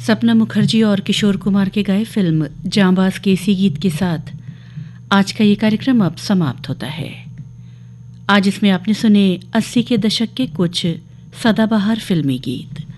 सपना मुखर्जी और किशोर कुमार के गाए फिल्म जांबाज के इसी गीत के साथ आज का ये कार्यक्रम अब समाप्त होता है। आज इसमें आपने सुने 80 के दशक के कुछ सदाबहार फिल्मी गीत।